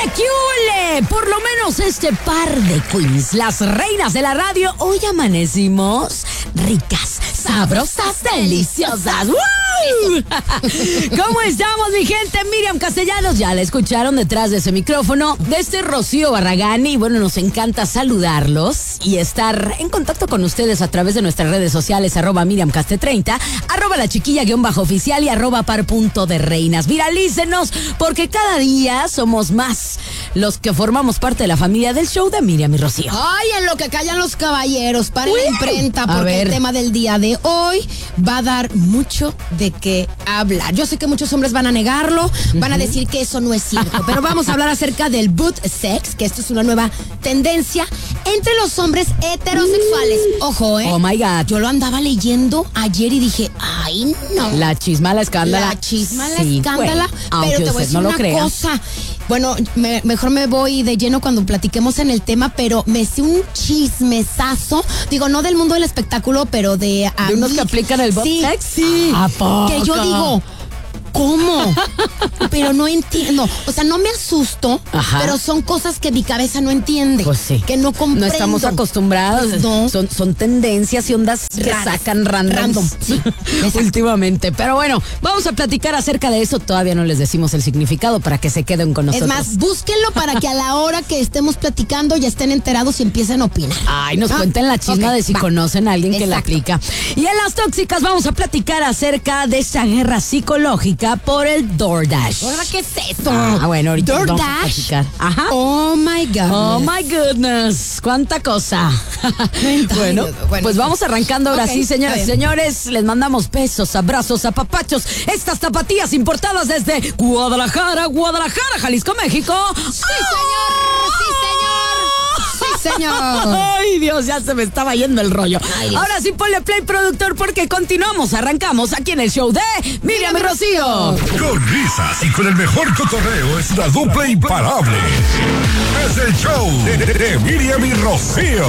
¡Qué hule! Por lo menos este par de queens, las reinas de la radio, hoy amanecimos ricas, sabrosas, deliciosas. ¡Woo! ¿Cómo estamos, mi gente? Miriam Castellanos, ya la escucharon detrás de ese micrófono. Desde Rocío Barragán, y bueno, nos encanta saludarlos y estar en contacto con ustedes a través de nuestras redes sociales, @MiriamCaste30, @lachiquilla_oficial y @par.de_reinas. Viralícenos, porque cada día somos más los que formamos parte de la familia del show de Miriam y Rocío. Ay, en lo que callan los caballeros, para la imprenta, porque el tema del día de hoy va a dar mucho de qué hablar. Yo sé que muchos hombres van a negarlo, van a decir que eso no es cierto, pero vamos a hablar acerca del boot sex, que esto es una nueva tendencia entre los hombres heterosexuales. Ojo, Oh my God. yo lo andaba leyendo ayer y dije, ay, no. La chisma, la escándala. La chisma, la Sí, escándala. güey, aunque Pero te voy a usted decir no lo una crea. cosa. Bueno, mejor me voy de lleno cuando platiquemos en el tema, pero me sé un chismesazo. Digo, no del mundo del espectáculo, pero de unos que aplican el boot sex. Sí. ¿A poco? Que yo digo, ¿cómo? Pero no entiendo. O sea, no me asusto, Ajá. pero son cosas que mi cabeza no entiende. Pues sí. Que no comprendo. No estamos acostumbrados. Pues no. Son tendencias y ondas que Raras. sacan random. Sí, exacto. Últimamente. Pero bueno, vamos a platicar acerca de eso. Todavía no les decimos el significado para que se queden con nosotros. Es más, búsquenlo para que a la hora que estemos platicando ya estén enterados y empiecen a opinar. Ay, nos cuenten la chisma ok, de si va. conocen a alguien que la Exacto. aplica. Y en Las Tóxicas vamos a platicar acerca de esta guerra psicológica por el DoorDash. ¿Ahora qué es esto? Ah, bueno, ahorita vamos a DoorDash. platicar. Ajá. Oh my God. Oh my goodness, cuánta cosa. Bueno, bueno. pues vamos arrancando ahora Ok, sí, señoras y está bien. señores. Les mandamos besos, abrazos, apapachos. Estas zapatillas importadas desde Guadalajara, Jalisco, México. Sí, señor. Sí, señor. Ay, Dios, ya se me estaba yendo el rollo. Ay, Dios. Ahora sí, ponle play, productor, porque continuamos, arrancamos aquí en el show de Miriam y Rocío. Con risas y con el mejor cotorreo es la dupla imparable. Es el show de Miriam y Rocío.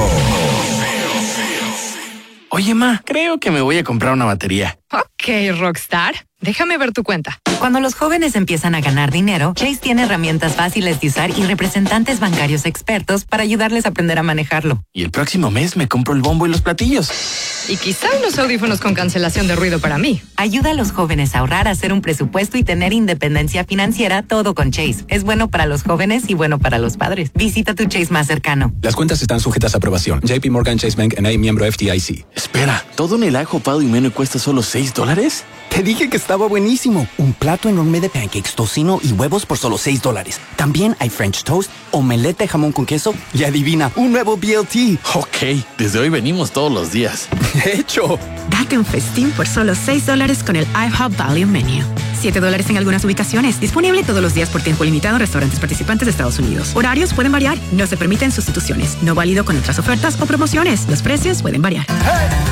Oye, ma, creo que me voy a comprar una batería. Ok, Rockstar. Déjame ver tu cuenta. Cuando los jóvenes empiezan a ganar dinero, Chase tiene herramientas fáciles de usar y representantes bancarios expertos para ayudarles a aprender a manejarlo. Y el próximo mes me compro el bombo y los platillos. Y quizá unos audífonos con cancelación de ruido para mí. Ayuda a los jóvenes a ahorrar, hacer un presupuesto y tener independencia financiera, todo con Chase. Es bueno para los jóvenes y bueno para los padres. Visita tu Chase más cercano. Las cuentas están sujetas a aprobación. JP Morgan Chase Bank N.A. miembro FDIC. Espera, ¿todo en el ajo, pado y menú cuesta solo $6? Te dije que estaba buenísimo. Un plato enorme de pancakes, tocino y huevos por solo $6. También hay French toast, omelette de jamón con queso y adivina, un nuevo BLT. Ok, desde hoy venimos todos los días. ¡Hecho! Date un festín por solo $6 con el IHOP Value Menu. $7 en algunas ubicaciones. Disponible todos los días por tiempo limitado en restaurantes participantes de Estados Unidos. Horarios pueden variar. No se permiten sustituciones. No válido con otras ofertas o promociones. Los precios pueden variar.